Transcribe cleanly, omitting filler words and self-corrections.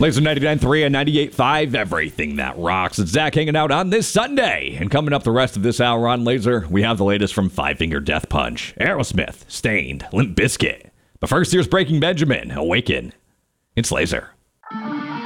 Laser 99.3 and 98.5, everything that rocks. It's Zach hanging out on this Sunday. And coming up the rest of this hour on Laser, we have the latest from Five Finger Death Punch, Aerosmith, Stained, Limp Bizkit. But first, here's Breaking Benjamin, Awaken. It's Laser.